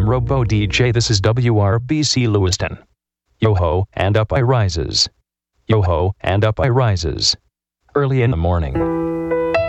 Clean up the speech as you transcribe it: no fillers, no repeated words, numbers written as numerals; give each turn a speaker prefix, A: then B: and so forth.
A: I'm Robo DJ, this is WRBC Lewiston. Yo-ho, and up I rises. Yo-ho, and up I rises. Early in the morning.